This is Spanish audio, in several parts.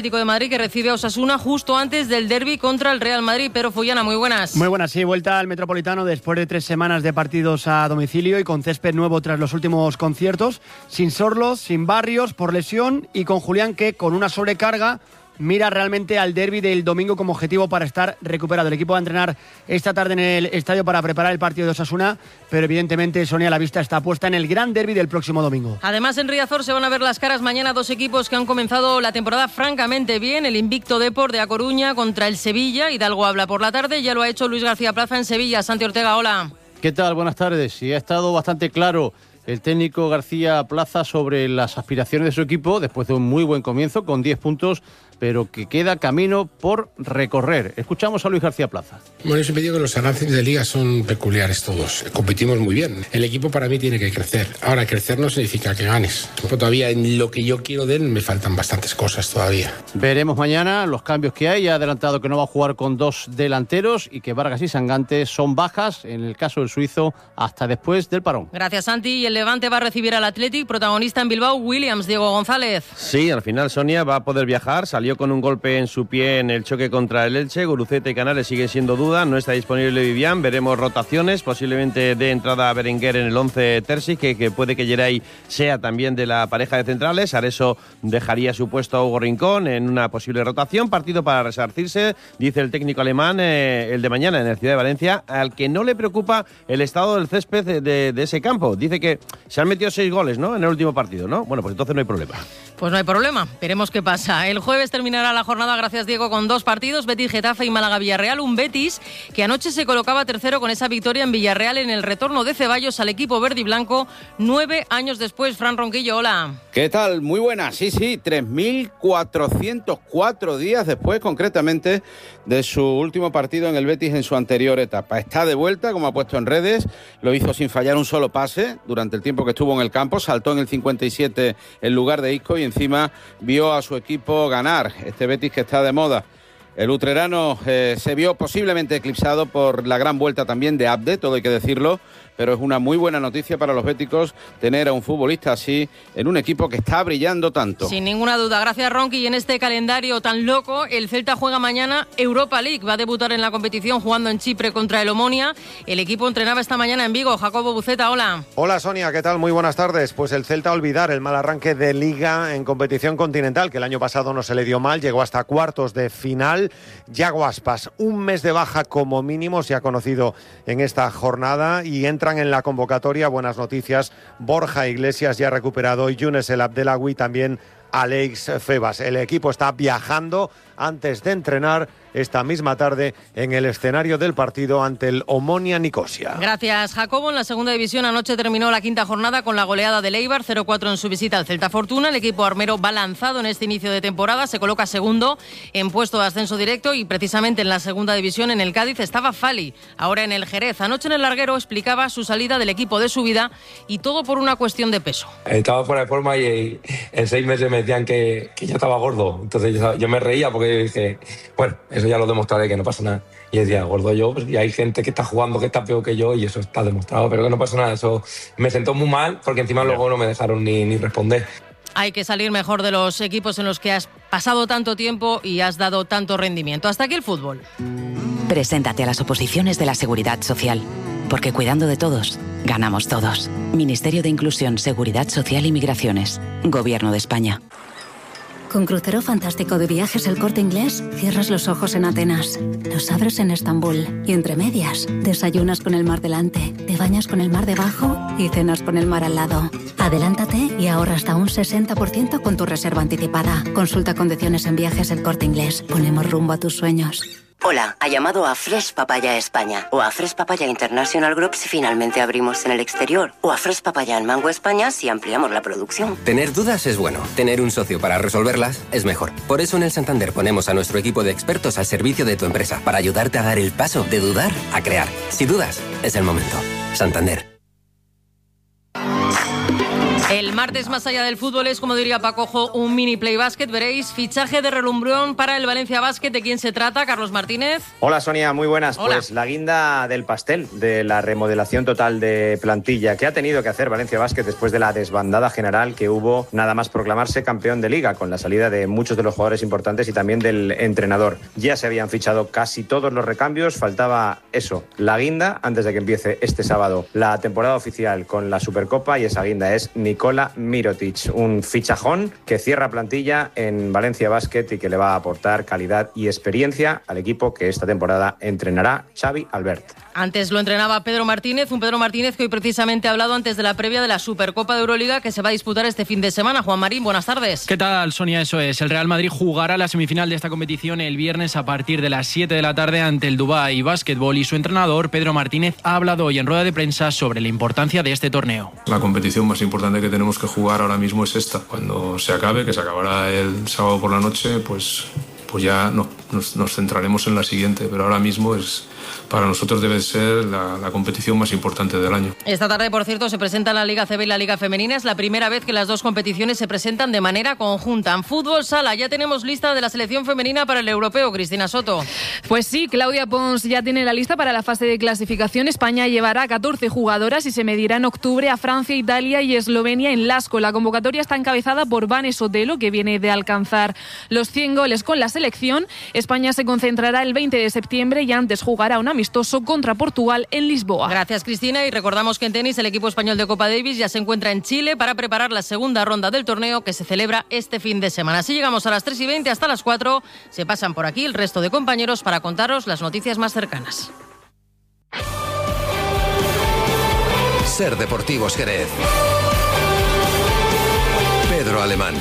Atlético de Madrid, que recibe a Osasuna justo antes del derbi contra el Real Madrid. Pero Follana, muy buenas. Muy buenas, sí, vuelta al Metropolitano después de 3 semanas de partidos a domicilio y con césped nuevo tras los últimos conciertos, sin Sorlos, sin Barrios por lesión y con Julián, que con una sobrecarga mira realmente al derbi del domingo como objetivo para estar recuperado. El equipo va a entrenar esta tarde en el estadio para preparar el partido de Osasuna, pero evidentemente, Sonia, la vista está puesta en el gran derbi del próximo domingo. Además, en Riazor se van a ver las caras mañana dos equipos que han comenzado la temporada francamente bien. El invicto Depor de A Coruña contra el Sevilla. Hidalgo habla por la tarde, ya lo ha hecho Luis García Plaza en Sevilla. Santi Ortega, hola. ¿Qué tal? Buenas tardes. Sí, ha estado bastante claro el técnico García Plaza sobre las aspiraciones de su equipo después de un muy buen comienzo con 10 puntos, pero que queda camino por recorrer. Escuchamos a Luis García Plaza. Bueno, yo siempre digo que los aranceles de liga son peculiares todos. Competimos muy bien. El equipo para mí tiene que crecer. Ahora, crecer no significa que ganes. Todavía en lo que yo quiero de él me faltan bastantes cosas todavía. Veremos mañana los cambios que hay. Ha adelantado que no va a jugar con 2 delanteros y que Vargas y Sangante son bajas, en el caso del suizo, hasta después del parón. Gracias, Santi. Y el Levante va a recibir al Athletic, protagonista en Bilbao, Williams, Diego González. Sí, al final Sonia va a poder viajar. Salió con un golpe en su pie en el choque contra el Elche. Guruceta y Canales siguen siendo duda. No está disponible Vivian. Veremos rotaciones. Posiblemente de entrada a Berenguer en el 11 Terzi, que puede que Geray sea también de la pareja de centrales. Areso dejaría su puesto a Hugo Rincón en una posible rotación. Partido para resarcirse, dice el técnico alemán, el de mañana en el Ciudad de Valencia, al que no le preocupa el estado del césped de ese campo. Dice que se han metido 6 goles, ¿no?, en el último partido, ¿no? Bueno, pues entonces no hay problema. Pues no hay problema, veremos qué pasa. El jueves terminará la jornada, gracias Diego, con 2 partidos, Betis Getafe y Málaga Villarreal. Un Betis que anoche se colocaba tercero con esa victoria en Villarreal en el retorno de Ceballos al equipo verde y blanco 9 años después. Fran Ronquillo, hola. ¿Qué tal? Muy buena, sí, 3.404 días después, concretamente, de su último partido en el Betis en su anterior etapa. Está de vuelta, como ha puesto en redes, lo hizo sin fallar un solo pase durante el tiempo que estuvo en el campo, saltó en el 57 en lugar de Isco y encima vio a su equipo ganar, este Betis que está de moda. El utrerano se vio posiblemente eclipsado por la gran vuelta también de Abde, todo hay que decirlo, pero es una muy buena noticia para los béticos tener a un futbolista así en un equipo que está brillando tanto. Sin ninguna duda, gracias Ronqui. Y en este calendario tan loco, el Celta juega mañana Europa League, va a debutar en la competición jugando en Chipre contra el Omonia. El equipo entrenaba esta mañana en Vigo. Jacobo Buceta, hola. Hola Sonia, ¿qué tal? Muy buenas tardes. Pues el Celta olvidar el mal arranque de Liga en competición continental, que el año pasado no se le dio mal, llegó hasta cuartos de final. Yago Aspas, un mes de baja como mínimo se ha conocido en esta jornada y entran en la convocatoria, buenas noticias, Borja Iglesias ya recuperado y Younes El Abdelawi, también Alex Febas. El equipo está viajando antes de entrenar esta misma tarde en el escenario del partido ante el Omonia Nicosia. Gracias, Jacobo. En la segunda división anoche terminó la quinta jornada con la goleada del Eibar, 0-4 en su visita al Celta Fortuna. El equipo armero va lanzado en este inicio de temporada, se coloca segundo en puesto de ascenso directo y precisamente en la segunda división en el Cádiz estaba Fali, ahora en el Jerez. Anoche en el Larguero explicaba su salida del equipo de su vida y todo por una cuestión de peso. Estaba fuera de forma y en 6 meses me decían que ya estaba gordo. Entonces yo me reía porque dije, bueno, eso ya lo demostraré, que no pasa nada. Y decía, gordo yo, pues, y hay gente que está jugando que está peor que yo y eso está demostrado, pero que no pasa nada. Eso me sentó muy mal porque encima luego no me dejaron ni responder. Hay que salir mejor de los equipos en los que has pasado tanto tiempo y has dado tanto rendimiento. Hasta aquí el fútbol. Preséntate a las oposiciones de la Seguridad Social, porque cuidando de todos, ganamos todos. Ministerio de Inclusión, Seguridad Social y Migraciones. Gobierno de España. Con crucero fantástico de Viajes El Corte Inglés, cierras los ojos en Atenas, los abres en Estambul y entre medias, desayunas con el mar delante, te bañas con el mar debajo y cenas con el mar al lado. Adelántate y ahorra hasta un 60% con tu reserva anticipada. Consulta condiciones en Viajes El Corte Inglés. Ponemos rumbo a tus sueños. Hola, ha llamado a Fresh Papaya España o a Fresh Papaya International Group si finalmente abrimos en el exterior o a Fresh Papaya en Mango España si ampliamos la producción. Tener dudas es bueno, tener un socio para resolverlas es mejor. Por eso en el Santander ponemos a nuestro equipo de expertos al servicio de tu empresa para ayudarte a dar el paso de dudar a crear. Si dudas, es el momento. Santander. El Martes más allá del fútbol es, como diría Pacojo, un mini play básquet. Veréis, fichaje de relumbrón para el Valencia Basket. ¿De quién se trata? Carlos Martínez. Hola Sonia, muy buenas. Hola. Pues la guinda del pastel de la remodelación total de plantilla que ha tenido que hacer Valencia Basket después de la desbandada general que hubo nada más proclamarse campeón de liga, con la salida de muchos de los jugadores importantes y también del entrenador. Ya se habían fichado casi todos los recambios, faltaba eso, la guinda, antes de que empiece este sábado la temporada oficial con la Supercopa, y esa guinda es Nikola Mirotic, un fichajón que cierra plantilla en Valencia Basket y que le va a aportar calidad y experiencia al equipo que esta temporada entrenará Xavi Albert. Antes lo entrenaba Pedro Martínez, un Pedro Martínez que hoy precisamente ha hablado antes de la previa de la Supercopa de Euroliga que se va a disputar este fin de semana. Juan Marín, buenas tardes. ¿Qué tal, Sonia? Eso es. El Real Madrid jugará la semifinal de esta competición el viernes a partir de las 7 de la tarde ante el Dubái Basketball, y su entrenador, Pedro Martínez, ha hablado hoy en rueda de prensa sobre la importancia de este torneo. La competición más importante que tenemos que jugar ahora mismo es esta. Cuando se acabe, que se acabará el sábado por la noche, pues ya nos centraremos en la siguiente, pero ahora mismo para nosotros debe ser la competición más importante del año. Esta tarde, por cierto, se presenta la Liga CB y la Liga Femenina. Es la primera vez que las dos competiciones se presentan de manera conjunta. En fútbol sala ya tenemos lista de la selección femenina para el europeo. Cristina Soto. Pues sí, Claudia Pons ya tiene la lista para la fase de clasificación. España llevará 14 jugadoras y se medirá en octubre a Francia, Italia y Eslovenia en Lasco. La convocatoria está encabezada por Vane Sotelo, que viene de alcanzar los 100 goles con la selección. España se concentrará el 20 de septiembre y antes jugará un amistoso contra Portugal en Lisboa. Gracias, Cristina. Y recordamos que en tenis el equipo español de Copa Davis ya se encuentra en Chile para preparar la segunda ronda del torneo que se celebra este fin de semana. Así llegamos a las 3:20 hasta las 4. Se pasan por aquí el resto de compañeros para contaros las noticias más cercanas. Ser Deportivos Jerez. Pedro Alemán.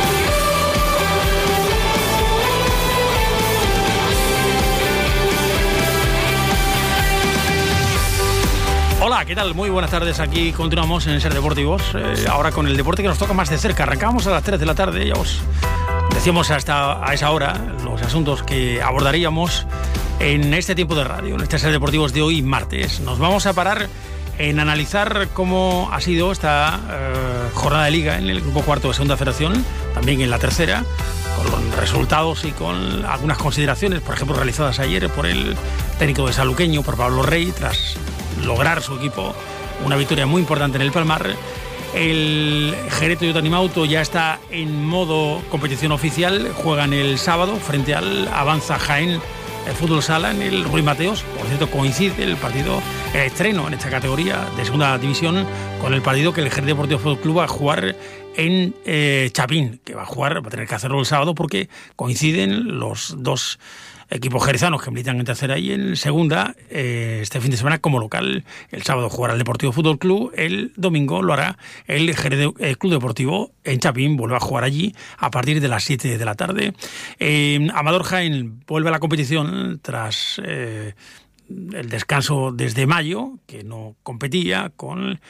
Hola, ¿qué tal? Muy buenas tardes. Aquí continuamos en Ser Deportivos, ahora con el deporte que nos toca más de cerca. Arrancamos a las 3 de la tarde, ya os decíamos hasta a esa hora los asuntos que abordaríamos en este tiempo de radio, en este Ser Deportivos de hoy, martes. Nos vamos a parar en analizar cómo ha sido esta jornada de liga en el grupo cuarto de Segunda Federación, también en la tercera, con los resultados y con algunas consideraciones, por ejemplo, realizadas ayer por el técnico de Sanluqueño, por Pablo Rey, tras lograr su equipo una victoria muy importante en el Palmar. El Jerez Toyota Nimauto ya está en modo competición oficial, juegan el sábado frente al Avanza Jaén el Fútbol Sala en el Ruy Mateos. Por cierto, coincide el partido, el estreno en esta categoría de segunda división, con el partido que el Jerez Deportivo Fútbol Club va a jugar en Chapín, que va a tener que hacerlo el sábado porque coinciden los dos equipos jerezanos que militan en tercera y en segunda este fin de semana como local. El sábado jugará el Deportivo Fútbol Club, el domingo lo hará el Jerez Club Deportivo en Chapín, vuelve a jugar allí a partir de las 7 de la tarde. Amador Jaén vuelve a la competición tras el descanso desde mayo, que no competía, con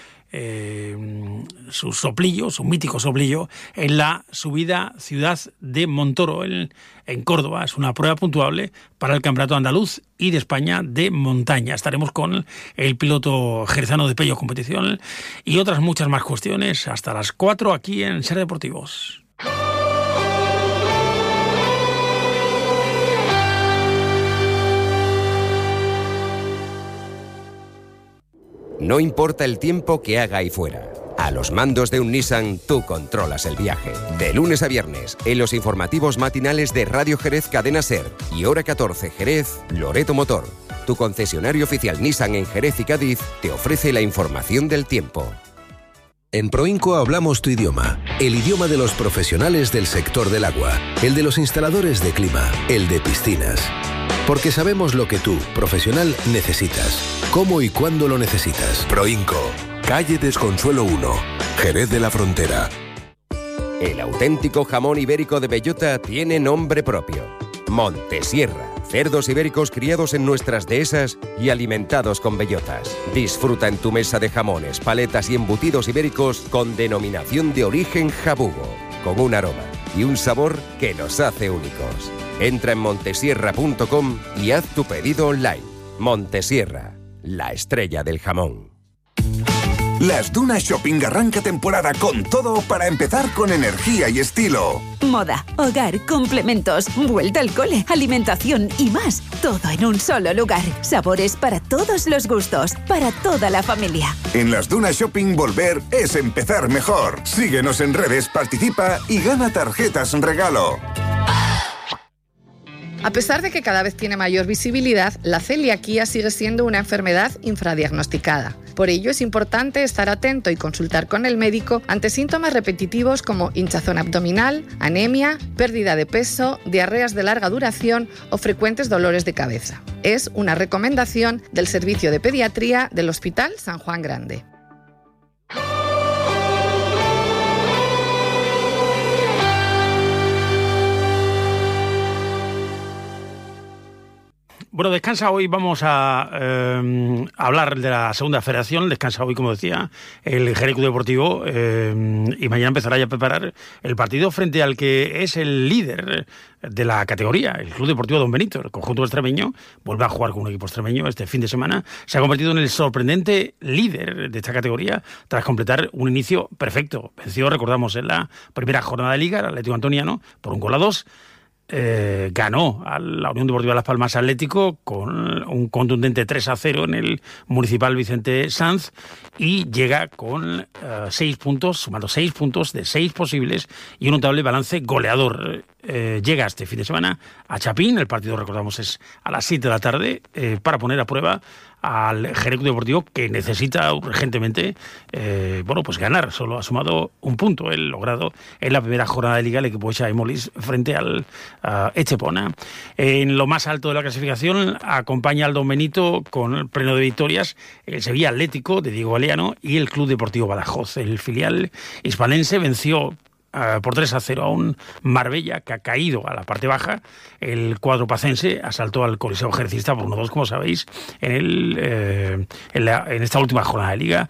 su soplillo, su mítico soplillo, en la subida Ciudad de Montoro en Córdoba. Es una prueba puntuable para el Campeonato Andaluz y de España de montaña. Estaremos con el piloto jerezano de Pello Competición y otras muchas más cuestiones hasta las 4 aquí en Ser Deportivos. No importa el tiempo que haga ahí fuera. A los mandos de un Nissan, tú controlas el viaje. De lunes a viernes, en los informativos matinales de Radio Jerez Cadena Ser y Hora 14 Jerez, Loreto Motor, tu concesionario oficial Nissan en Jerez y Cádiz, te ofrece la información del tiempo. En Proinco hablamos tu idioma, el idioma de los profesionales del sector del agua, el de los instaladores de clima, el de piscinas. Porque sabemos lo que tú, profesional, necesitas, cómo y cuándo lo necesitas. Proinco, calle Desconsuelo 1, Jerez de la Frontera. El auténtico jamón ibérico de bellota tiene nombre propio. Montesierra. Cerdos ibéricos criados en nuestras dehesas y alimentados con bellotas. Disfruta en tu mesa de jamones, paletas y embutidos ibéricos con denominación de origen jabugo, con un aroma y un sabor que nos hace únicos. Entra en montesierra.com y haz tu pedido online. Montesierra, la estrella del jamón. Las Dunas Shopping arranca temporada con todo para empezar con energía y estilo. Moda, hogar, complementos, vuelta al cole, alimentación y más. Todo en un solo lugar. Sabores para todos los gustos, para toda la familia. En Las Dunas Shopping volver es empezar mejor. Síguenos en redes, participa y gana tarjetas regalo. A pesar de que cada vez tiene mayor visibilidad, la celiaquía sigue siendo una enfermedad infradiagnosticada. Por ello es importante estar atento y consultar con el médico ante síntomas repetitivos como hinchazón abdominal, anemia, pérdida de peso, diarreas de larga duración o frecuentes dolores de cabeza. Es una recomendación del Servicio de Pediatría del Hospital San Juan Grande. Bueno, descansa hoy, vamos a hablar de la segunda federación. Descansa hoy, como decía, el Jerez Club Deportivo y mañana empezará ya a preparar el partido frente al que es el líder de la categoría, el Club Deportivo Don Benito. El conjunto extremeño vuelve a jugar con un equipo extremeño este fin de semana. Se ha convertido en el sorprendente líder de esta categoría tras completar un inicio perfecto. Venció, recordamos, en la primera jornada de Liga, el Atlético Antoniano, por 1-2. Ganó a la Unión Deportiva Las Palmas Atlético con un contundente 3-0 en el Municipal Vicente Sanz y llega con 6 puntos, sumando 6 puntos de 6 posibles y un notable balance goleador. Llega este fin de semana a Chapín, el partido, recordamos, es a las 7 de la tarde, para poner a prueba al Jerez Club Deportivo, que necesita urgentemente pues ganar. Solo ha sumado un punto el logrado en la primera jornada de Liga el equipo de Xavi Molins frente al Estepona. En lo más alto de la clasificación acompaña al Don Benito con pleno de victorias el Sevilla Atlético de Diego Galeano y el Club Deportivo Badajoz. El filial hispanense venció por 3-0 a un Marbella que ha caído a la parte baja. El cuadro pacense asaltó al Coliseo Jerezista por 1-2, como sabéis, en esta última jornada de Liga.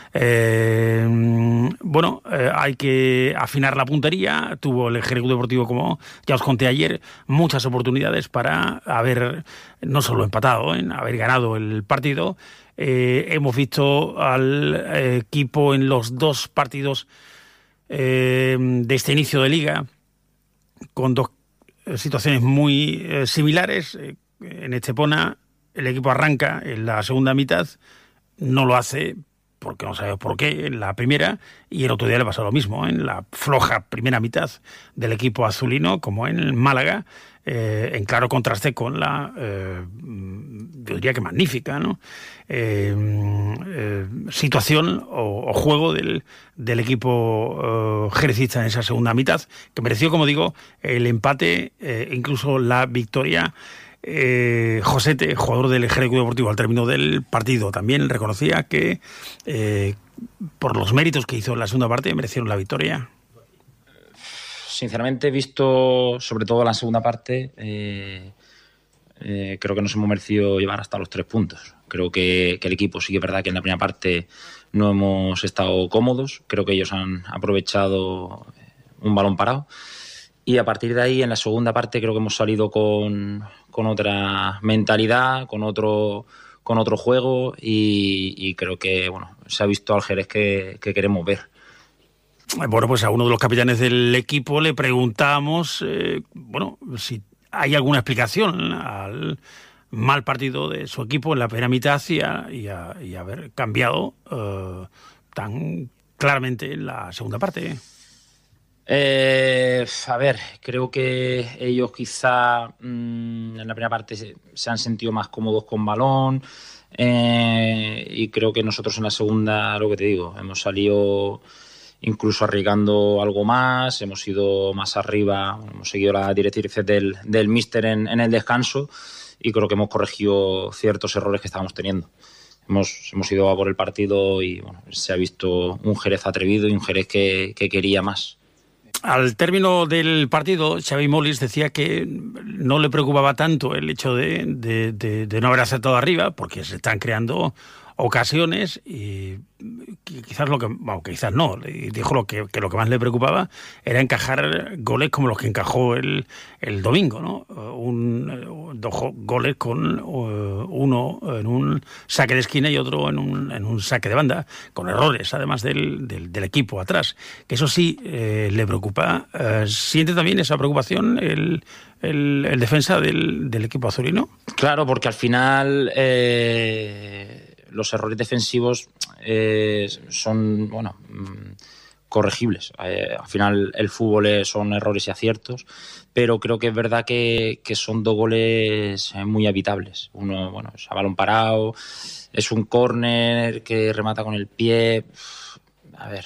Hay que afinar la puntería. Tuvo el Jerez Deportivo, como ya os conté ayer, muchas oportunidades para haber no solo empatado, haber ganado el partido. Hemos visto al equipo en los dos partidos de este inicio de Liga con dos situaciones muy similares. En Estepona el equipo arranca en la segunda mitad, no lo hace porque no sabemos por qué en la primera, y el otro día le pasó lo mismo en la floja primera mitad del equipo azulino, como en Málaga, en claro contraste con la yo diría que magnífica, ¿no? Situación o juego del equipo jerezista en esa segunda mitad, que mereció, como digo, el empate, incluso la victoria. Josete, jugador del Jerez Deportivo, al término del partido también reconocía que por los méritos que hizo en la segunda parte merecieron la victoria. Sinceramente, visto sobre todo la segunda parte, creo que nos hemos merecido llevar hasta los 3 puntos. Creo que el equipo sí que es verdad que en la primera parte no hemos estado cómodos. Creo que ellos han aprovechado un balón parado. Y a partir de ahí, en la segunda parte, creo que hemos salido con otra mentalidad, con otro juego y creo que se ha visto al Jerez que queremos ver. Bueno, pues a uno de los capitanes del equipo le preguntamos si hay alguna explicación al mal partido de su equipo en la primera mitad y haber cambiado tan claramente en la segunda parte. Creo que ellos quizá en la primera parte se han sentido más cómodos con balón y creo que nosotros en la segunda, lo que te digo, hemos salido incluso arriesgando algo más, hemos ido más arriba, hemos seguido las directrices del míster en el descanso y creo que hemos corregido ciertos errores que estábamos teniendo. Hemos ido a por el partido y se ha visto un Jerez atrevido y un Jerez que quería más. Al término del partido, Xavi Molins decía que no le preocupaba tanto el hecho de no haber acertado arriba, porque se están creando ocasiones y quizás quizás no, dijo que lo que más le preocupaba era encajar goles como los que encajó el domingo, ¿no? Dos goles con uno en un saque de esquina y otro en un saque de banda, con errores además del equipo atrás, que eso sí le preocupa. ¿Siente también esa preocupación el defensa del equipo azulino? Claro, porque al final los errores defensivos son corregibles. Al final el fútbol son errores y aciertos, pero creo que es verdad que son dos goles muy evitables. Uno, es a balón parado, es un córner que remata con el pie. A ver,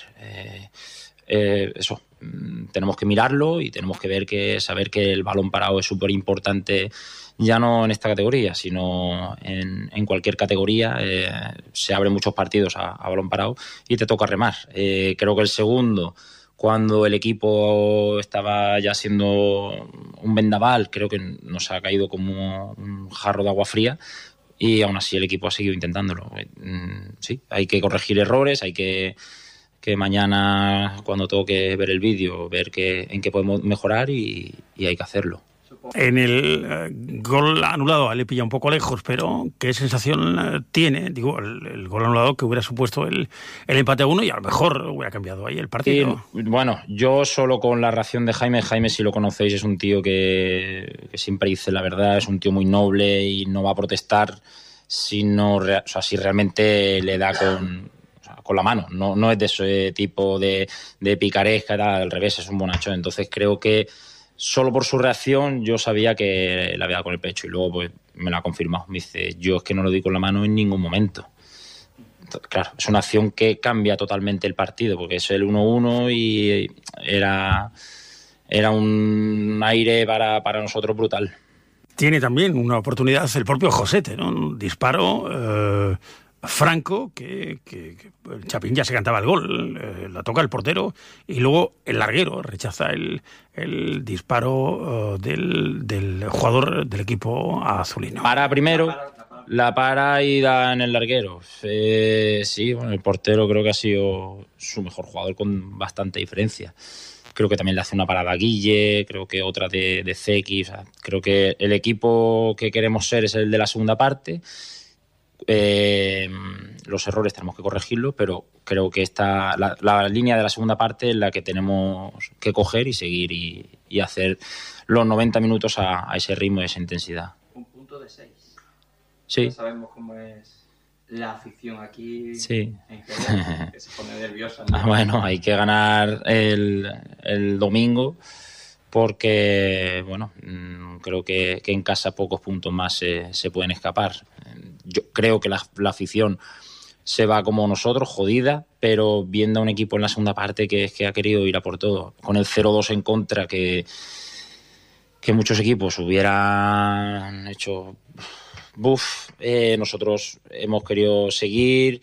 eso. Tenemos que mirarlo y tenemos que saber que el balón parado es súper importante, ya no en esta categoría, sino en cualquier categoría. Se abren muchos partidos a balón parado y te toca remar. Creo que el segundo, cuando el equipo estaba ya siendo un vendaval, creo que nos ha caído como un jarro de agua fría y aún así el equipo ha seguido intentándolo. Sí, hay que corregir errores, hay que mañana, cuando toque ver el vídeo, ver en qué podemos mejorar y hay que hacerlo. En el gol anulado le pilla un poco lejos, pero ¿qué sensación tiene? Digo, el gol anulado que hubiera supuesto el empate a 1 y a lo mejor hubiera cambiado ahí el partido. Sí, yo solo con la reacción de Jaime, si lo conocéis, es un tío que siempre dice la verdad, es un tío muy noble y no va a protestar si realmente le da con la mano. No es de ese tipo de picaresca, al revés, es un bonachón. Entonces creo que solo por su reacción yo sabía que le había dado con el pecho y luego pues me lo ha confirmado. Me dice, yo es que no lo di con la mano en ningún momento. Entonces, claro, es una acción que cambia totalmente el partido, porque es el 1-1 y era un aire para nosotros brutal. Tiene también una oportunidad el propio Josete, ¿no? Un disparo franco que el Chapín ya se cantaba el gol, la toca el portero y luego el larguero rechaza el disparo del jugador del equipo azulino. Para primero, la para y da en el larguero. Sí, el portero creo que ha sido su mejor jugador con bastante diferencia. Creo que también le hace una parada a Guille, creo que otra de Zeki. O sea, creo que el equipo que queremos ser es el de la segunda parte. Los errores tenemos que corregirlos, pero creo que la línea de la segunda parte es la que tenemos que coger y seguir y hacer los 90 minutos a ese ritmo y esa intensidad. Un punto de 6. Sí. Ya sabemos cómo es la afición aquí, sí. En general, que se pone nerviosa, ¿no? Bueno, hay que ganar el domingo porque, creo que en casa pocos puntos más se pueden escapar. Yo creo que la afición se va como nosotros, jodida, pero viendo a un equipo en la segunda parte que ha querido ir a por todo. Con el 0-2 en contra, que muchos equipos hubieran hecho nosotros hemos querido seguir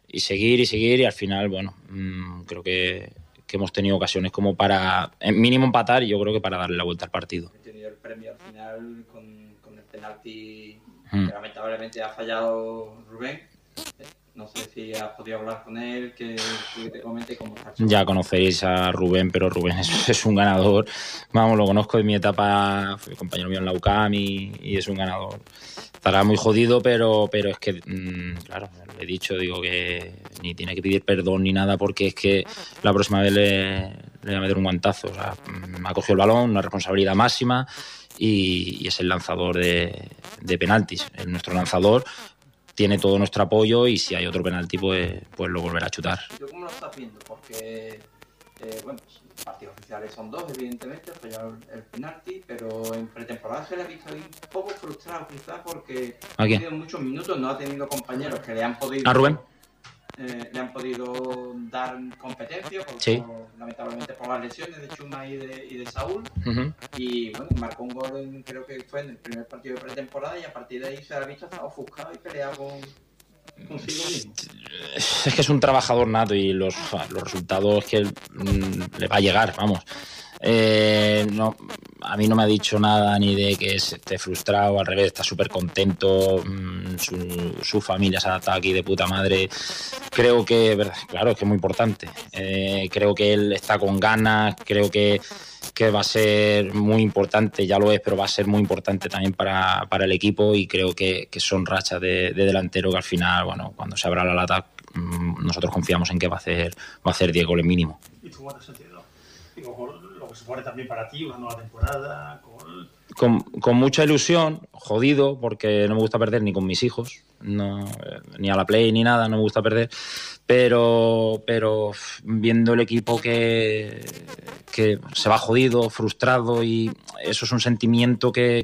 y al final, creo que hemos tenido ocasiones como para, mínimo, empatar y yo creo que para darle la vuelta al partido. He tenido el premio al final con el penalti que lamentablemente ha fallado Rubén. No sé si has podido hablar con él, que te comente cómo está. Ya conoceréis a Rubén, pero Rubén es un ganador. Lo conozco de mi etapa, fue compañero mío en la UCAM y es un ganador. Estará muy jodido, pero es que, claro, le he dicho, digo que ni tiene que pedir perdón ni nada, porque es que la próxima vez le voy a meter un guantazo. O sea, ha cogido el balón, una responsabilidad máxima y es el lanzador de penaltis. Es nuestro lanzador. Tiene todo nuestro apoyo y si hay otro penalti, pues lo volverá a chutar. ¿Tú cómo lo estás viendo? Porque, los partidos oficiales son 2, evidentemente, fallado el penalti, pero en pretemporada se le ha visto un poco frustrado quizás porque ha tenido muchos minutos, no ha tenido compañeros que le han podido... ¿A Rubén? Le han podido dar competencia, sí. Lamentablemente por las lesiones de Chuma y de Saúl. Y marcó un gol, creo que fue en el primer partido de pretemporada, y a partir de ahí se ha visto hasta ofuscado y peleado consigo mismo. Es que es un trabajador nato y los resultados que le va a llegar, vamos. A mí no me ha dicho nada ni de que esté frustrado, al revés, está súper contento. su familia se ha adaptado aquí de puta madre. Creo que, claro, es que es muy importante. Creo que él está con ganas, creo que va a ser muy importante, ya lo es, pero va a ser muy importante también para el equipo, y creo que son rachas de delantero que al final, bueno, cuando se abra la lata, nosotros confiamos en que va a hacer 10 goles mínimo. ¿Y tú cuánto sentido? Digo, con lo que supone también para ti, una nueva temporada, con mucha ilusión, jodido, porque no me gusta perder ni con mis hijos, no, ni a la play ni nada, no me gusta perder, pero viendo el equipo que se va jodido, frustrado, y eso es un sentimiento que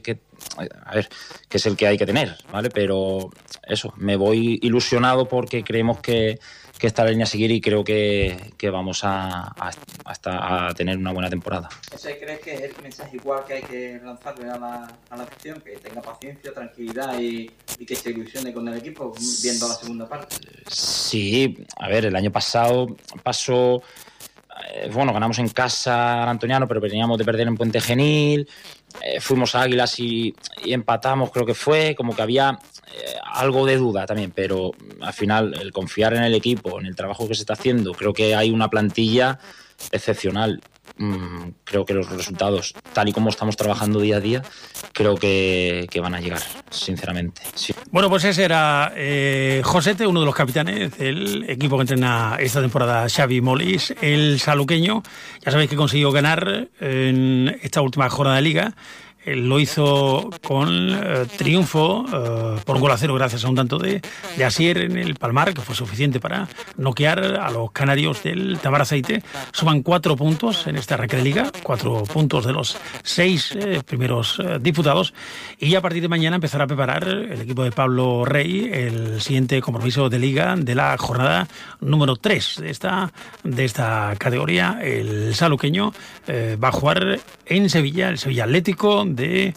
es el que hay que tener, ¿vale? Pero eso, me voy ilusionado porque creemos que esta línea a seguir, y creo que vamos a tener una buena temporada. ¿Ese crees que es el mensaje igual que hay que lanzarle a la afición? Que tenga paciencia, tranquilidad y que se ilusione con el equipo viendo la segunda parte. Sí, a ver, el año pasado pasó... Bueno, ganamos en casa al Antoniano, pero veníamos de perder en Puente Genil. Fuimos a Águilas y empatamos, creo que fue. Como que había algo de duda también, pero al final el confiar en el equipo, en el trabajo que se está haciendo, creo que hay una plantilla excepcional. Creo que los resultados, tal y como estamos trabajando día a día, creo que van a llegar, sinceramente. Sí. Bueno, pues ese era Josete, uno de los capitanes del equipo que entrena esta temporada, Xavi Molís, el saluqueño. Ya sabéis que consiguió ganar en esta última jornada de Liga. Lo hizo con triunfo por 1-0 gracias a un tanto de Asier en el Palmar, que fue suficiente para noquear a los canarios del Tamar Aceite. Suman 4 puntos en este arranque de Liga, 4 puntos de los 6 primeros disputados, y a partir de mañana empezará a preparar el equipo de Pablo Rey el siguiente compromiso de Liga de la jornada número 3 de esta categoría. El saluqueño va a jugar en Sevilla, el Sevilla Atlético de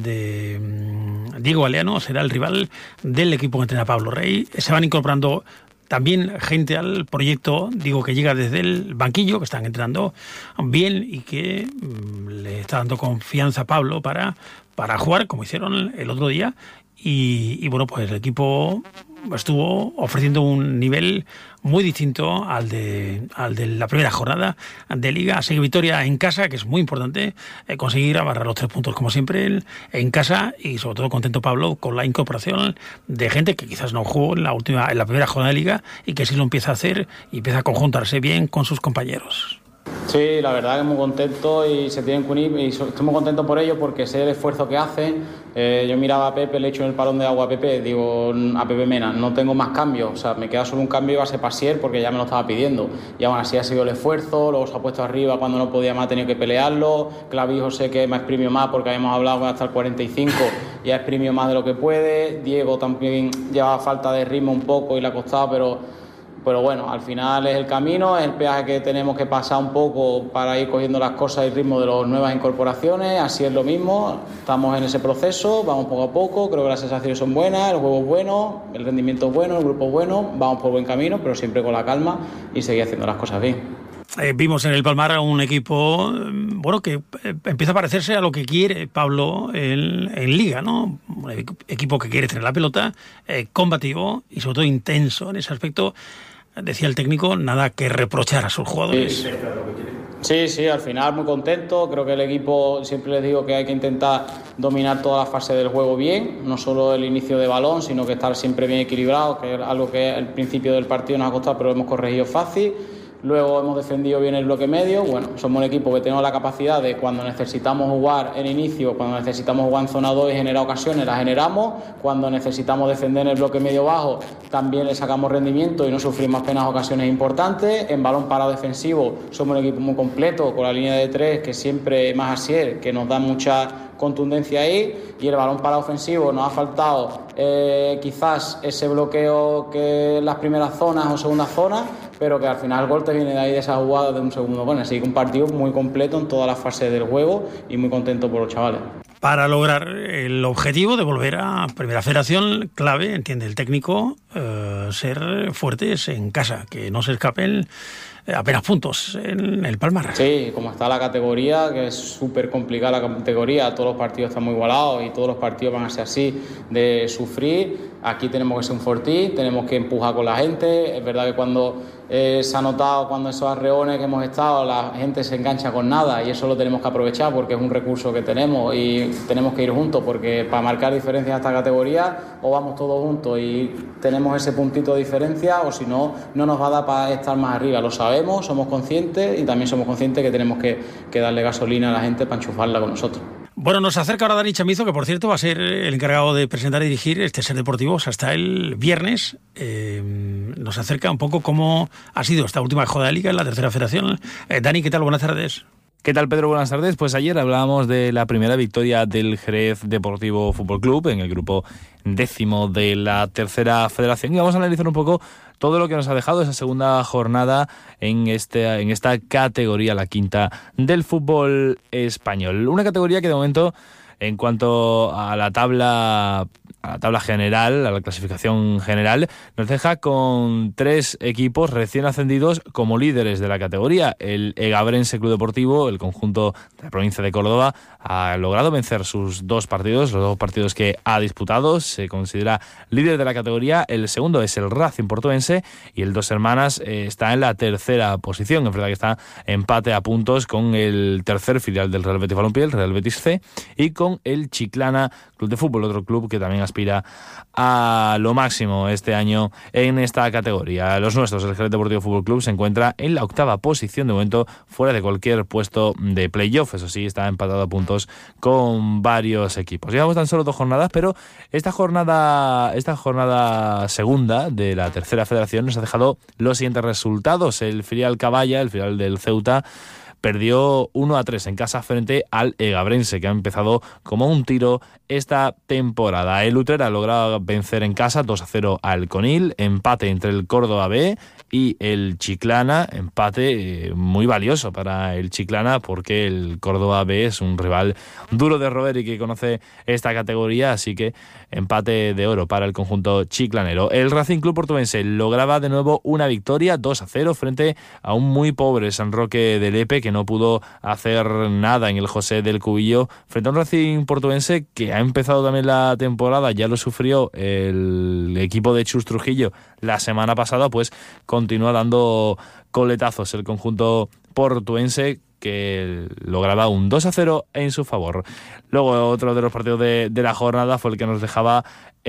Diego Galeano será el rival del equipo que entrena Pablo Rey. Se van incorporando también gente al proyecto, digo, que llega desde el banquillo, que están entrenando bien y que le está dando confianza a Pablo para jugar, como hicieron el otro día. Y bueno, pues el equipo estuvo ofreciendo un nivel muy distinto al de la primera jornada de Liga. Así que victoria en casa, que es muy importante, conseguir agarrar los 3 puntos como siempre en casa, y sobre todo contento Pablo con la incorporación de gente que quizás no jugó en la primera jornada de Liga y que sí lo empieza a hacer y empieza a conjuntarse bien con sus compañeros. Sí, la verdad que muy contento y se tienen que unir, y estoy muy contento por ello porque sé el esfuerzo que hacen. Yo miraba a Pepe, le echo en el palón de agua a Pepe, digo a Pepe Mena, no tengo más cambios, o sea, me queda solo un cambio y va a ser Pasier porque ya me lo estaba pidiendo, y aún así ha sido el esfuerzo. Luego se ha puesto arriba cuando no podía más, ha tenido que pelearlo. Clavijo sé que me ha exprimido más porque habíamos hablado hasta el 45 y ha exprimido más de lo que puede. Diego también llevaba falta de ritmo un poco y le ha costado, pero bueno, al final es el camino, es el peaje que tenemos que pasar un poco para ir cogiendo las cosas y el ritmo de las nuevas incorporaciones. Así es lo mismo, estamos en ese proceso, vamos poco a poco, creo que las sensaciones son buenas, el juego es bueno, el rendimiento es bueno, el grupo es bueno, vamos por buen camino, pero siempre con la calma y seguir haciendo las cosas bien. Vimos en el Palmar a un equipo bueno que empieza a parecerse a lo que quiere Pablo en Liga, ¿no? Un equipo que quiere tener la pelota, combativo y sobre todo intenso en ese aspecto. Decía el técnico, nada que reprochar a sus jugadores. Sí, al final muy contento. Creo que el equipo, siempre les digo que hay que intentar dominar toda la fase del juego bien, no solo el inicio de balón, sino que estar siempre bien equilibrado, que es algo que al principio del partido nos ha costado, pero hemos corregido fácil. Luego hemos defendido bien el bloque medio. Bueno, somos un equipo que tenemos la capacidad de, cuando necesitamos jugar en inicio, cuando necesitamos jugar en zona 2 y generar ocasiones, las generamos. Cuando necesitamos defender en el bloque medio bajo, también le sacamos rendimiento y no sufrimos apenas ocasiones importantes. En balón parado defensivo somos un equipo muy completo, con la línea de 3, que siempre más Asier, que nos da mucha contundencia ahí, y el balón parado ofensivo nos ha faltado quizás ese bloqueo que en las primeras zonas o segundas zonas, pero que al final el gol te viene de ahí, de esa jugada de un segundo gol. Así que un partido muy completo en todas las fases del juego y muy contento por los chavales. Para lograr el objetivo de volver a Primera Federación, clave, entiende el técnico, ser fuertes en casa, que no se escapen apenas puntos en el Palmar. Sí, como está la categoría, que es súper complicada la categoría, todos los partidos están muy igualados y todos los partidos van a ser así, de sufrir. Aquí tenemos que ser un fortín, tenemos que empujar con la gente. Es verdad que cuando se ha notado, cuando esos arreones que hemos estado, la gente se engancha con nada, y eso lo tenemos que aprovechar porque es un recurso que tenemos y tenemos que ir juntos, porque para marcar diferencias en esta categoría o vamos todos juntos y tenemos ese puntito de diferencia, o si no, no nos va a dar para estar más arriba. Lo sabemos, somos conscientes, y también somos conscientes que tenemos que darle gasolina a la gente para enchufarla con nosotros. Bueno, nos acerca ahora Dani Chamizo, que por cierto va a ser el encargado de presentar y dirigir este Ser Deportivos hasta el viernes. Nos acerca un poco cómo ha sido esta última jornada de Liga en la tercera federación. Dani, ¿qué tal? Buenas tardes. ¿Qué tal, Pedro? Buenas tardes. Pues ayer hablábamos de la primera victoria del Jerez Deportivo Fútbol Club en el grupo 10º de la tercera federación, y vamos a analizar un poco todo lo que nos ha dejado esa segunda jornada en esta categoría, la quinta del fútbol español. Una categoría que de momento, en cuanto a la tabla general, a la clasificación general, nos deja con 3 equipos recién ascendidos como líderes de la categoría. El Egabrense Club Deportivo, el conjunto de la provincia de Córdoba, ha logrado vencer sus 2 partidos, los 2 partidos que ha disputado. Se considera líder de la categoría. El segundo es el Racing Portuense, y el Dos Hermanas está en la tercera posición. Es verdad que está empate a puntos con el tercer filial del Real Betis Balompié, el Real Betis C, y con el Chiclana Club de Fútbol, otro club que también aspira a lo máximo este año en esta categoría. Los nuestros, el Jerez Deportivo Fútbol Club, se encuentra en la 8ª posición de momento, fuera de cualquier puesto de playoff. Eso sí, está empatado a puntos con varios equipos. Llevamos tan solo 2 jornadas, pero esta jornada segunda de la tercera federación nos ha dejado los siguientes resultados. El filial Caballa, el filial del Ceuta, perdió 1-3 en casa frente al Egabrense, que ha empezado como un tiro esta temporada. El Utrera logra vencer en casa 2-0 al Conil, empate entre el Córdoba B y el Chiclana, empate muy valioso para el Chiclana, porque el Córdoba B es un rival duro de roer y que conoce esta categoría, así que empate de oro para el conjunto chiclanero. El Racing Club Portuense lograba de nuevo una victoria 2-0 frente a un muy pobre San Roque de Lepe, que no pudo hacer nada en el José del Cubillo frente a un Racing Portuense que ha empezado también la temporada. Ya lo sufrió el equipo de Chus Trujillo la semana pasada, pues continúa dando coletazos el conjunto portuense, que lograba un 2-0 en su favor. Luego, otro de los partidos de la jornada fue el que nos dejaba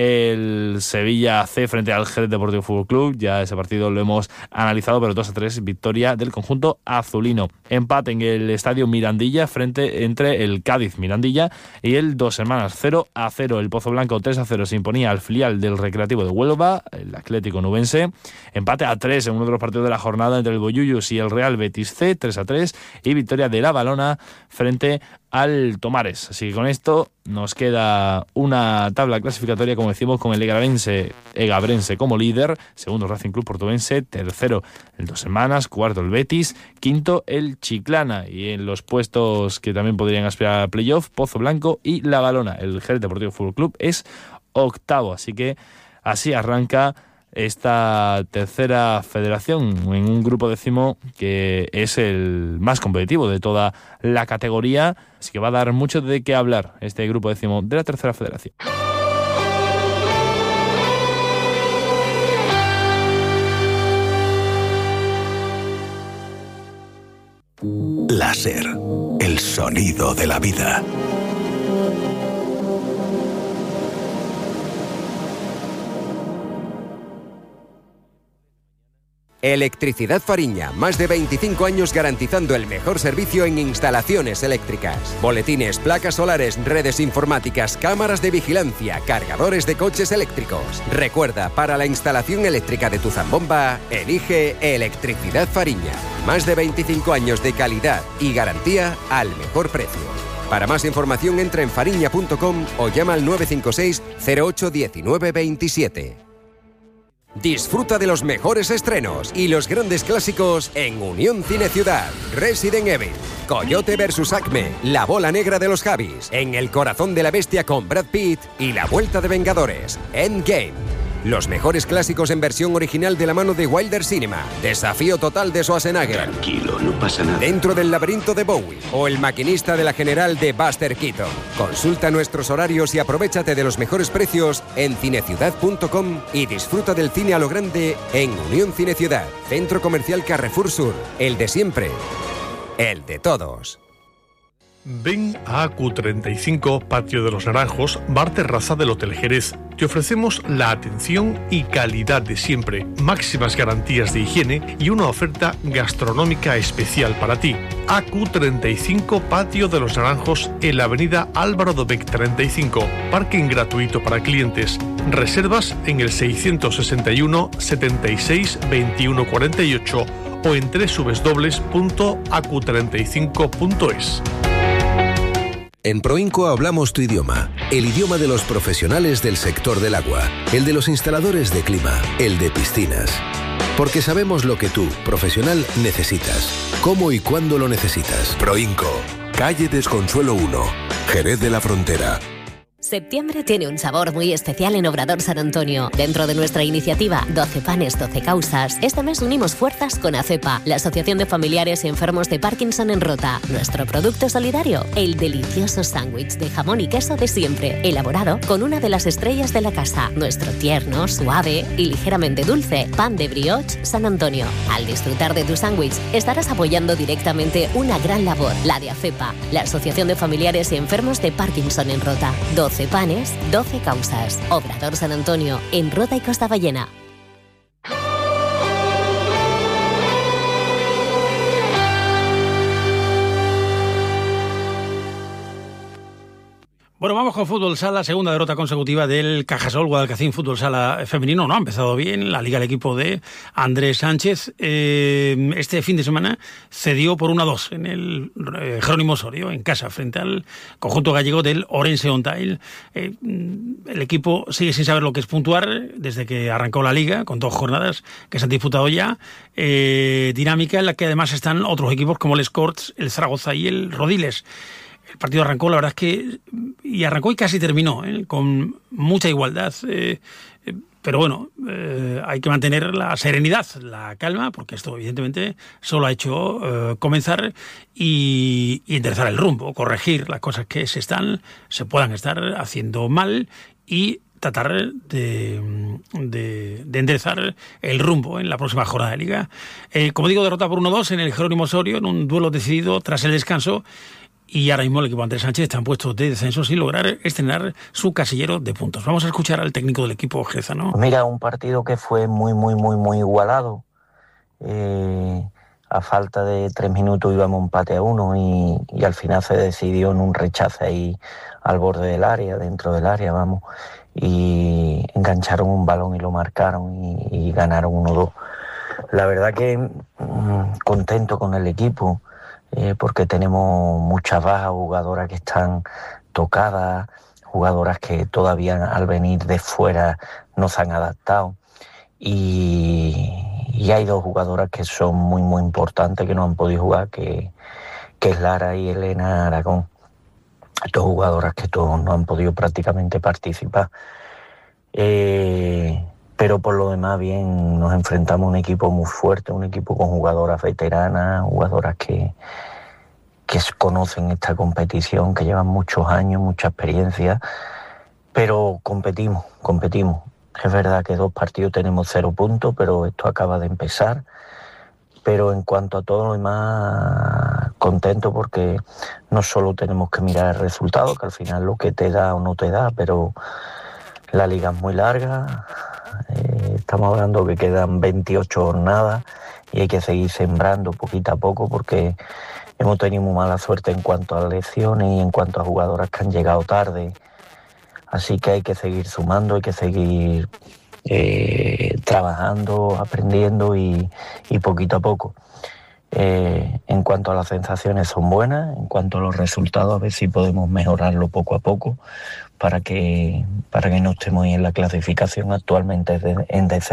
el Sevilla C frente al Jerez Deportivo Fútbol Club. Ya ese partido lo hemos analizado, pero 2-3, victoria del conjunto azulino. Empate en el estadio Mirandilla entre el Cádiz Mirandilla y el Dos Hermanas, 0-0. El Pozo Blanco 3-0 se imponía al filial del Recreativo de Huelva, el Atlético Nubense. Empate a 3 en uno de los partidos de la jornada entre el Boyullos y el Real Betis C, 3-3, y victoria de La Valona frente al Tomares. Así que con esto nos queda una tabla clasificatoria, como decimos, con el Egabrense como líder, segundo Racing Club Portuense, tercero el Dos Hermanas, cuarto el Betis, quinto el Chiclana, y en los puestos que también podrían aspirar al playoff, Pozo Blanco y La Valona. El Jerez Deportivo Fútbol Club es octavo, así que así arranca esta tercera federación en un grupo 10º que es el más competitivo de toda la categoría, así que va a dar mucho de qué hablar este grupo 10º de la tercera federación. Láser, el sonido de la vida. Electricidad Fariña, más de 25 años garantizando el mejor servicio en instalaciones eléctricas. Boletines, placas solares, redes informáticas, cámaras de vigilancia, cargadores de coches eléctricos. Recuerda, para la instalación eléctrica de tu zambomba, elige Electricidad Fariña. Más de 25 años de calidad y garantía al mejor precio. Para más información entra en fariña.com o llama al 956 08 19 27. Disfruta de los mejores estrenos y los grandes clásicos en Unión Cine Ciudad. Resident Evil, Coyote vs Acme, La Bola Negra de los Javis, En el Corazón de la Bestia con Brad Pitt y La Vuelta de Vengadores, Endgame. Los mejores clásicos en versión original de la mano de Wilder Cinema. Desafío total de Schwarzenegger. Tranquilo, no pasa nada. Dentro del laberinto de Bowie. O El maquinista de la General de Buster Keaton. Consulta nuestros horarios y aprovéchate de los mejores precios en cineciudad.com y disfruta del cine a lo grande en Unión Cineciudad. Centro Comercial Carrefour Sur. El de siempre. El de todos. Ven a AQ35, Patio de los Naranjos, bar terraza del Hotel Jerez. Te ofrecemos la atención y calidad de siempre, máximas garantías de higiene y una oferta gastronómica especial para ti. AQ35, Patio de los Naranjos, en la avenida Álvaro Dobech 35. Parking gratuito para clientes. Reservas en el 661 76 21 48 o en www.acu35.es. En Proinco hablamos tu idioma, el idioma de los profesionales del sector del agua, el de los instaladores de clima, el de piscinas. Porque sabemos lo que tú, profesional, necesitas, cómo y cuándo lo necesitas. Proinco, calle Desconsuelo 1, Jerez de la Frontera. Septiembre tiene un sabor muy especial en Obrador San Antonio. Dentro de nuestra iniciativa 12 panes, 12 causas, este mes unimos fuerzas con ACEPA, la Asociación de Familiares y Enfermos de Parkinson en Rota. Nuestro producto solidario, el delicioso sándwich de jamón y queso de siempre, elaborado con una de las estrellas de la casa. Nuestro tierno, suave y ligeramente dulce pan de brioche San Antonio. Al disfrutar de tu sándwich, estarás apoyando directamente una gran labor, la de ACEPA, la Asociación de Familiares y Enfermos de Parkinson en Rota. 12 panes, 12 causas. Obrador San Antonio, en Rota y Costa Ballena. Bueno, vamos con Fútbol Sala, segunda derrota consecutiva del Cajasol Guadalcacín Fútbol Sala femenino. No ha empezado bien la liga, el equipo de Andrés Sánchez. Este fin de semana cedió por 1-2 en el Jerónimo Osorio, en casa, frente al conjunto gallego del Orense Ontail. El equipo sigue sin saber lo que es puntuar desde que arrancó la liga, con 2 jornadas que se han disputado ya. Dinámica en la que además están otros equipos como el Escorts, el Zaragoza y el Rodiles. El partido arrancó, la verdad es que... Y arrancó y casi terminó, con mucha igualdad. Pero bueno, hay que mantener la serenidad, la calma, porque esto evidentemente solo ha hecho comenzar y enderezar el rumbo, corregir las cosas que se puedan estar haciendo mal y tratar de enderezar el rumbo en la próxima jornada de liga. Como digo, derrota por 1-2 en el Jerónimo Osorio, en un duelo decidido tras el descanso. Y ahora mismo el equipo Andrés Sánchez está en puestos de descenso sin lograr estrenar su casillero de puntos. Vamos a escuchar al técnico del equipo jerezano. Mira, un partido que fue muy igualado. A falta de 3 minutos íbamos empate a 1 y al final se decidió en un rechace ahí al borde del área, dentro del área, vamos. Y engancharon un balón y lo marcaron y ganaron 1-2. La verdad que contento con el equipo. Porque tenemos muchas bajas, jugadoras que están tocadas, jugadoras que todavía al venir de fuera no se han adaptado y hay 2 jugadoras que son muy importantes que no han podido jugar, que es Lara y Elena Aragón. 2 jugadoras que no han podido prácticamente participar. Pero por lo demás bien, nos enfrentamos a un equipo muy fuerte, un equipo con jugadoras veteranas, jugadoras que conocen esta competición, que llevan muchos años, mucha experiencia, pero competimos. Es verdad que 2 partidos tenemos 0 puntos, pero esto acaba de empezar. Pero en cuanto a todo lo demás, contento porque no solo tenemos que mirar el resultado, que al final lo que te da o no te da, pero la liga es muy larga. Estamos hablando que quedan 28 jornadas y hay que seguir sembrando poquito a poco porque hemos tenido muy mala suerte en cuanto a lesiones y en cuanto a jugadoras que han llegado tarde. Así que hay que seguir sumando, hay que seguir trabajando, aprendiendo y poquito a poco. En cuanto a las sensaciones son buenas, en cuanto a los resultados a ver si podemos mejorarlo poco a poco para que no estemos en la clasificación actualmente en descenso.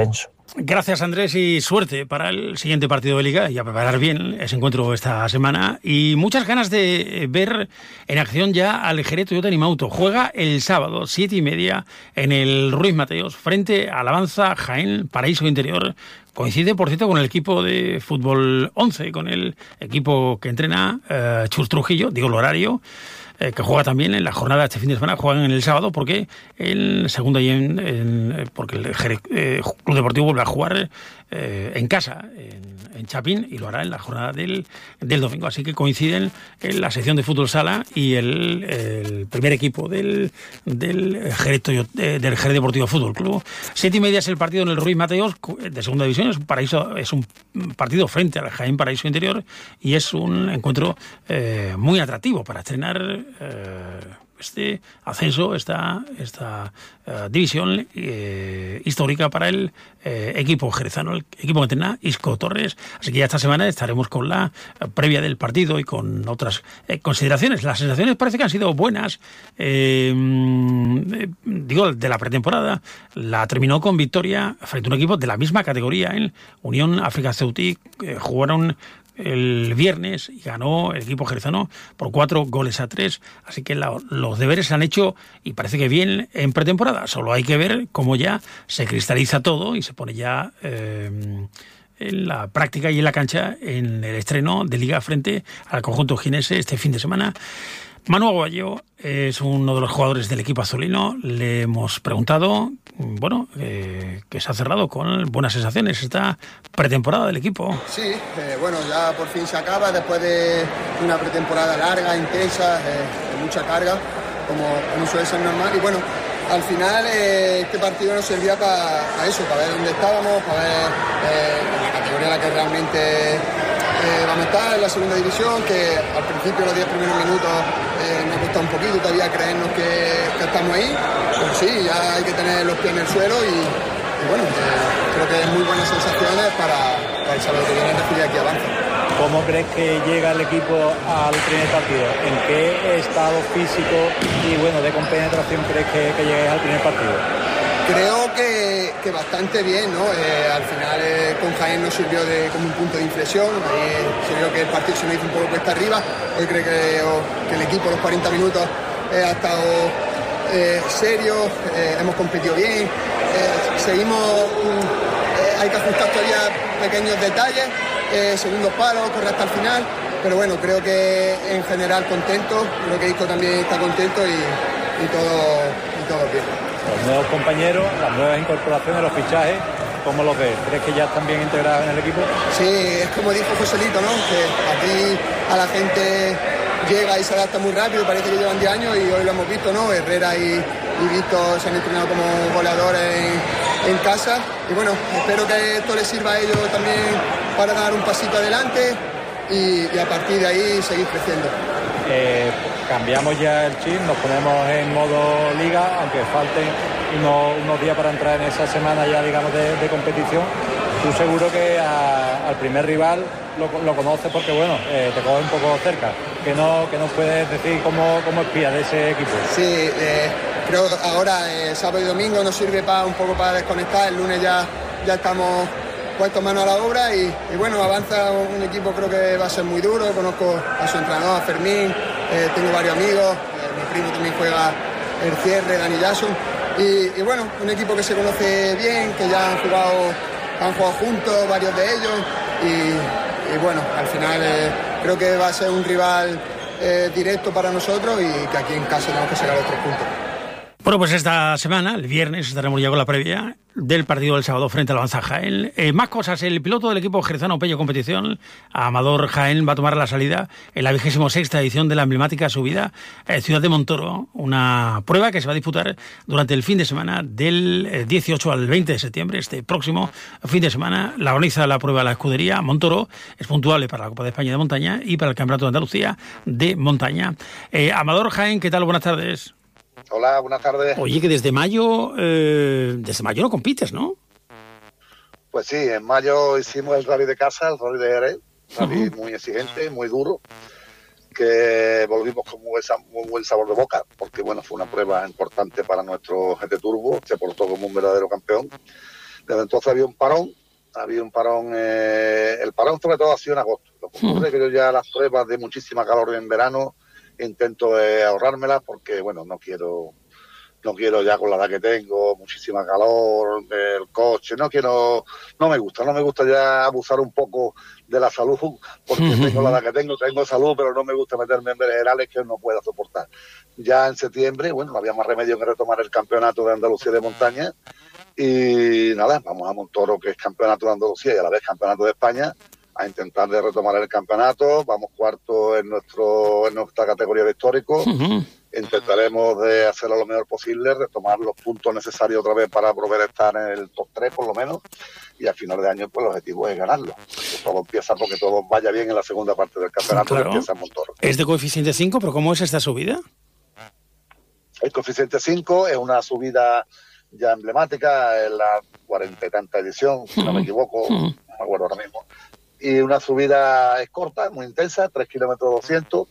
Gracias, Andrés, y suerte para el siguiente partido de Liga y a preparar bien ese encuentro esta semana. Y muchas ganas de ver en acción ya al Jerez Toyota Nimauto. Juega el sábado, 7:30, en el Ruiz Mateos, frente al Avanza Jaén Paraíso Interior. Coincide, por cierto, con el equipo de fútbol 11, con el equipo que entrena Chus Trujillo, digo el horario, que juega también en la jornada de este fin de semana, juegan en el sábado porque en segunda y porque el Jerez Club Deportivo vuelve a jugar en casa, en Chapín, y lo hará en la jornada del domingo. Así que coinciden en la sección de fútbol sala y el primer equipo del Jerez Deportivo Fútbol Club. 7:30 es el partido en el Ruiz Mateos de segunda división. Es un partido frente al Jaén Paraíso Interior y es un encuentro muy atractivo para estrenar este ascenso, esta división histórica para el equipo jerezano, el equipo que entrena Isco Torres. Así que ya esta semana estaremos con la previa del partido y con otras consideraciones. Las sensaciones parece que han sido buenas. Digo, de la pretemporada, la terminó con victoria frente a un equipo de la misma categoría, en Unión África Ceutí. Jugaron el viernes y ganó el equipo jerezano por 4-3, así que los deberes se han hecho y parece que bien en pretemporada. Solo hay que ver cómo ya se cristaliza todo y se pone ya en la práctica y en la cancha en el estreno de Liga frente al conjunto jienense este fin de semana. Manu Aguayo es uno de los jugadores del equipo azulino. Le hemos preguntado, que se ha cerrado con buenas sensaciones esta pretemporada del equipo. Sí, ya por fin se acaba después de una pretemporada larga, intensa, de mucha carga, como suele ser normal. Y bueno, al final este partido nos servía para eso, para ver dónde estábamos, para ver la categoría en la que realmente vamos a estar, en la segunda división, que al principio, los 10 primeros minutos, nos costó un poquito todavía creernos que estamos ahí, pero sí, ya hay que tener los pies en el suelo y creo que es muy buenas sensaciones para el sábado que viene recibir aquí Avanza. ¿Cómo crees que llega el equipo al primer partido? ¿En qué estado físico y de compenetración crees que llegues al primer partido? Creo que bastante bien, ¿no? Al final con Jaén nos sirvió como un punto de inflexión. Ahí se vio que el partido se nos hizo un poco cuesta arriba. Hoy creo que el equipo los 40 minutos ha estado serio, hemos competido bien. Seguimos, hay que ajustar todavía pequeños detalles, segundos palos, correr hasta el final. Pero creo que en general contento. Creo que Isco también está contento y todo bien. Los nuevos compañeros, las nuevas incorporaciones, los fichajes, ¿cómo los ves? ¿Crees que ya están bien integrados en el equipo? Sí, es como dijo Joselito, ¿no? Que aquí a la gente llega y se adapta muy rápido, parece que llevan 10 años y hoy lo hemos visto, ¿no? Herrera y Víctor se han entrenado como goleadores en casa y espero que esto les sirva a ellos también para dar un pasito adelante y a partir de ahí seguir creciendo. Cambiamos ya el chip, nos ponemos en modo liga, aunque falten unos días para entrar en esa semana ya, digamos, de competición. Tú seguro que al primer rival lo conoces porque, te coge un poco cerca. ¿Qué nos puedes decir como espía de ese equipo? Sí, creo que ahora, sábado y domingo, nos sirve un poco para desconectar. El lunes ya estamos puestos mano a la obra y Avanza un equipo, creo que va a ser muy duro. Conozco a su entrenador, a Fermín, tengo varios amigos, mi primo también juega el cierre, Dani Jason, y un equipo que se conoce bien, que ya han jugado juntos varios de ellos y al final creo que va a ser un rival directo para nosotros y que aquí en casa tenemos que sacar los 3 puntos. Bueno, pues esta semana, el viernes, estaremos ya con la previa del partido del sábado frente al Avanza Jaén. Más cosas, el piloto del equipo jerezano Pello Competición, Amador Jaén, va a tomar la salida en la 26ª edición de la emblemática subida Ciudad de Montoro, una prueba que se va a disputar durante el fin de semana del 18 al 20 de septiembre, este próximo fin de semana. La organiza la prueba la escudería Montoro, es puntuable para la Copa de España de Montaña y para el Campeonato de Andalucía de Montaña. Amador Jaén, ¿qué tal? Buenas tardes. Hola, buenas tardes. Oye, que desde mayo no compites, ¿no? Pues sí, en mayo hicimos el rally de casa, el rally de Jerez, rally muy exigente, muy duro, que volvimos con muy buen sabor de boca, porque fue una prueba importante para nuestro GT Turbo, se portó como un verdadero campeón. Desde entonces había un parón, el parón sobre todo ha sido en agosto. Lo que ocurre es que yo ya las pruebas de muchísima calor en verano intento ahorrármelas porque, bueno, no quiero ya con la edad que tengo, muchísima calor, el coche, no me gusta ya abusar un poco de la salud, porque tengo la edad que tengo salud, pero no me gusta meterme en berenjenales que no pueda soportar. Ya en septiembre, bueno, no había más remedio que retomar el campeonato de Andalucía de montaña, y nada, vamos a Montoro, que es campeonato de Andalucía y a la vez campeonato de España, a intentar de retomar el campeonato. Vamos cuarto en nuestra categoría de históricos. Intentaremos de hacerlo lo mejor posible, retomar los puntos necesarios otra vez para volver a estar en el top 3 por lo menos, y al final de año pues el objetivo es ganarlo. Todo empieza porque todo vaya bien en la segunda parte del campeonato, claro. Que empieza en Montoro. Es de coeficiente 5, pero ¿cómo es esta subida? El coeficiente 5 es una subida ya emblemática, en la 40 y tanta edición, si no me equivoco, no me acuerdo ahora mismo. Y una subida es corta, muy intensa, 3 kilómetros 200.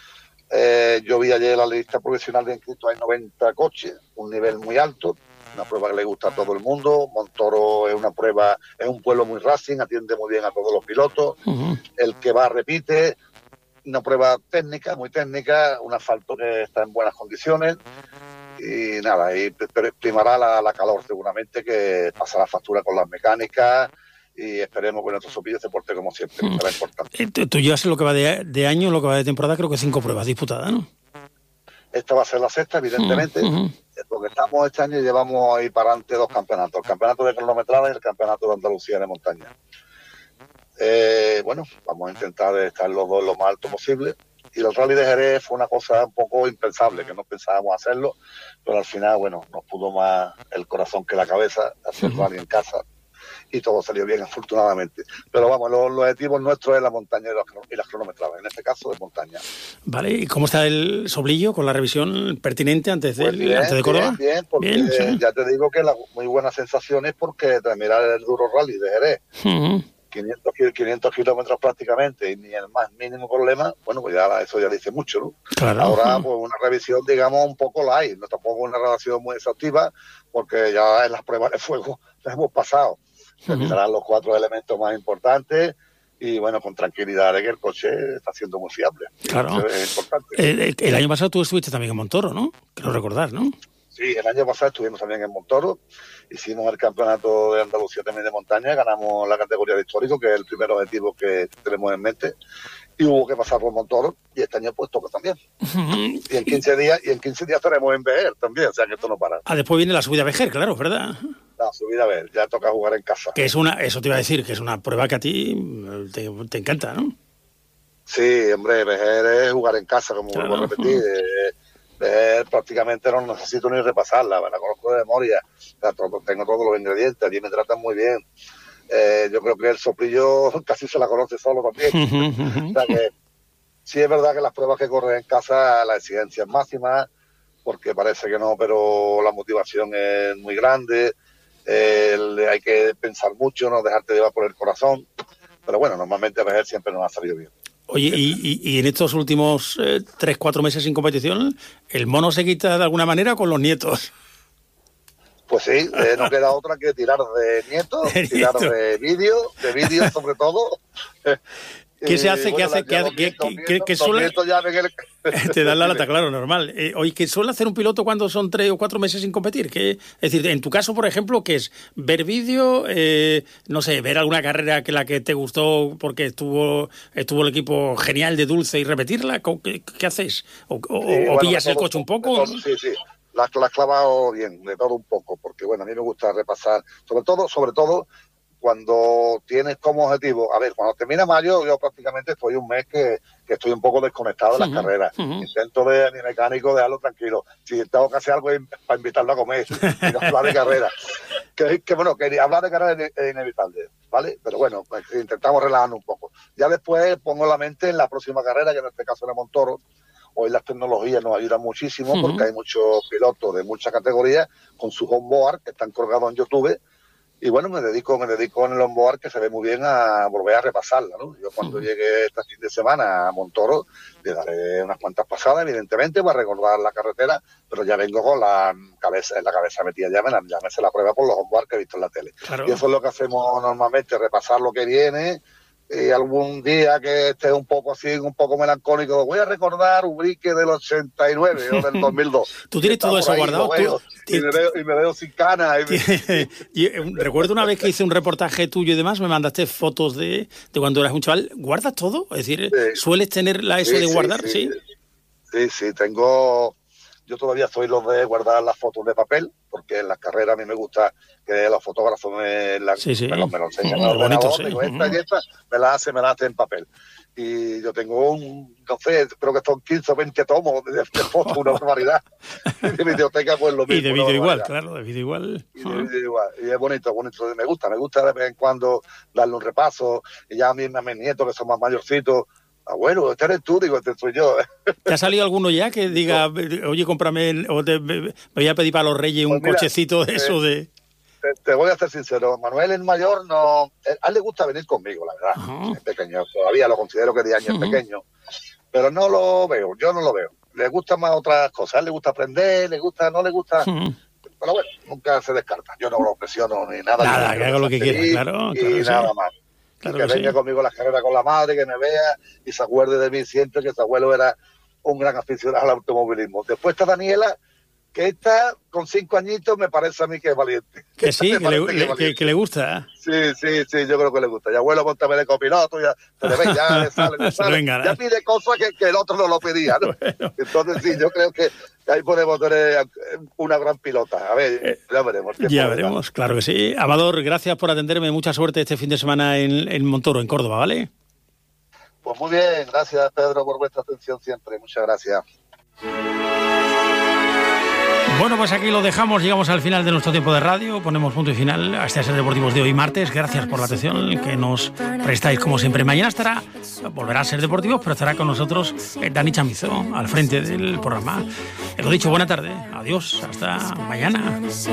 Yo vi ayer la lista profesional de inscritos, hay 90 coches, un nivel muy alto, una prueba que le gusta a todo el mundo. Montoro es una prueba, es un pueblo muy racing, atiende muy bien a todos los pilotos. El que va repite, una prueba técnica, muy técnica, un asfalto que está en buenas condiciones. Y nada, y primará la calor seguramente, que pasará factura con las mecánicas, y esperemos que nuestro Sopillo se porte como siempre, que será importante. Tú llevas lo que va de año, lo que va de temporada, creo que 5 pruebas disputadas, ¿no? Esta va a ser la sexta, evidentemente. Porque estamos este año y llevamos ahí para adelante 2 campeonatos, el campeonato de cronometrada y el campeonato de Andalucía de montaña. Bueno, vamos a intentar estar los dos lo más alto posible. Y el Rally de Jerez fue una cosa un poco impensable, que no pensábamos hacerlo, pero al final, bueno, nos pudo más el corazón que la cabeza hacer rally en casa, y todo salió bien, afortunadamente. Pero vamos, los objetivos nuestros es la montaña y las cronometradas, en este caso de montaña. Vale, ¿y cómo está el Soblillo con la revisión pertinente antes de Córdoba? Bien, porque ya te digo que muy buenas sensaciones, porque tras mirar el duro Rally de Jerez, 500 kilómetros prácticamente, y ni el más mínimo problema, bueno, pues ya eso ya dice mucho, ¿no? Claro. Ahora, pues una revisión, digamos, un poco light, no tampoco una relación muy exhaustiva, porque ya en las pruebas de fuego las hemos pasado. Se mirarán los 4 elementos más importantes, y bueno, con tranquilidad de que el coche está siendo muy fiable. Claro. Eso es importante. El año pasado tú estuviste también en Montoro, ¿no? Creo recordar, ¿no? Sí, el año pasado estuvimos también en Montoro, hicimos el campeonato de Andalucía también de montaña, ganamos la categoría de histórico, que es el primer objetivo que tenemos en mente, y hubo que pasar por Montoro, y este año pues toca también. Y en 15 días estaremos en Vejer también, o sea que esto no para. Después viene la subida a Vejer, claro, ¿verdad? La subida a Vejer, ya toca jugar en casa. Que es eso te iba a decir, que es una prueba que a ti te encanta, ¿no? Sí, hombre, Vejer es jugar en casa, como vuelvo a repetir. Prácticamente no necesito ni repasarla, la conozco de memoria, tengo todos los ingredientes, allí me tratan muy bien. Yo creo que el Soplillo casi se la conoce solo también. O sea que sí es verdad que las pruebas que corren en casa, la exigencia es máxima, porque parece que no, pero la motivación es muy grande, hay que pensar mucho, no dejarte llevar por el corazón, pero bueno, normalmente a veces siempre nos ha salido bien. Oye, y en estos últimos 3-4 meses sin competición, ¿el mono se quita de alguna manera con los nietos? Pues sí, no queda otra que tirar de nietos, tirar de vídeos sobre todo. ¿Qué se hace? ¿Qué hace? ¿Qué suele? Te dan la lata, claro, normal. Oye, ¿qué suele hacer un piloto cuando son 3 o 4 meses sin competir? Es decir, en tu caso, por ejemplo, ¿qué es? ¿Ver vídeo? No sé, ver alguna carrera que la que te gustó porque estuvo el equipo genial de Dulce y repetirla. ¿Qué haces? ¿O pillas el coche un poco? Sí. La has clavado bien, de todo un poco, porque bueno, a mí me gusta repasar, sobre todo cuando tienes como objetivo, a ver, cuando termina mayo, yo prácticamente estoy un mes que estoy un poco desconectado de las carreras. Intento de mi mecánico dejarlo tranquilo. Si tengo que hacer algo para invitarlo a comer, y no hablar de carrera. Que hablar de carrera es inevitable, ¿vale? Pero bueno, pues, intentamos relajarnos un poco. Ya después pongo la mente en la próxima carrera, que en este caso era Montoro. Hoy las tecnologías nos ayudan muchísimo, porque hay muchos pilotos de muchas categorías con su homeboard que están colgados en YouTube, Y bueno, me dedico en el onboard, que se ve muy bien, a volver a repasarla, ¿no? Yo cuando llegue este fin de semana a Montoro, le daré unas cuantas pasadas, evidentemente, para recordar la carretera, pero ya vengo con la cabeza metida, ya me sé la prueba por los onboard que he visto en la tele. Claro. Y eso es lo que hacemos normalmente, repasar lo que viene. Y algún día que esté un poco así, un poco melancólico, voy a recordar Ubrique del 89 o del 2002. ¿Tú tienes todo eso guardado? Y me veo sin canas. Recuerdo una vez que hice un reportaje tuyo y demás, me mandaste fotos de cuando eras un chaval. ¿Guardas todo? Es decir, ¿sueles tener eso de guardar? Sí, tengo... Yo todavía soy los de guardar las fotos de papel, porque en las carreras a mí me gusta que los fotógrafos me lo enseñan en el ordenador, digo, esta y esta, me la hace en papel. Y yo tengo creo que son 15 o 20 tomos de fotos, una barbaridad. Y de videoteca, pues lo mismo. Y de vídeo igual, claro, de vídeo igual. Y es bonito, me gusta de vez en cuando darle un repaso. Y ya a mis nietos, que son más mayorcitos, bueno, este eres tú, digo, este soy yo. ¿Te ha salido alguno ya que diga, oye, cómprame, o me voy a pedir para los Reyes un cochecito de eso de...? Te voy a ser sincero, Manuel el mayor no... A él le gusta venir conmigo, la verdad. Es pequeño, todavía lo considero que de años es pequeño. Pero no lo veo, yo no lo veo. Le gustan más otras cosas, a él le gusta aprender, no le gusta... Pero bueno, nunca se descarta. Yo no lo presiono ni nada. Nada, que haga lo que quiera, claro. Y nada más. Claro que venga conmigo a las carreras con la madre, que me vea y se acuerde de mí siempre, que su abuelo era un gran aficionado al automovilismo. Después está Daniela, que esta con 5 añitos me parece a mí que es valiente. Que sí, que le gusta. Sí, yo creo que le gusta. Y abuelo, póntame de copiloto, ya le sale. Ya pide cosas que el otro no lo pedía, ¿no? Bueno. Entonces sí, yo creo que ahí podemos tener una gran pilota. A ver, ya veremos. Ya veremos, claro que sí. Amador, gracias por atenderme. Mucha suerte este fin de semana en Montoro, en Córdoba, ¿vale? Pues muy bien, gracias Pedro por vuestra atención siempre. Muchas gracias. Bueno, pues aquí lo dejamos, llegamos al final de nuestro tiempo de radio, ponemos punto y final a este Ser Deportivos de hoy martes. Gracias por la atención que nos prestáis como siempre. Mañana volverá a Ser Deportivos, pero estará con nosotros Dani Chamizo al frente del programa. Lo dicho, buena tarde, adiós, hasta mañana.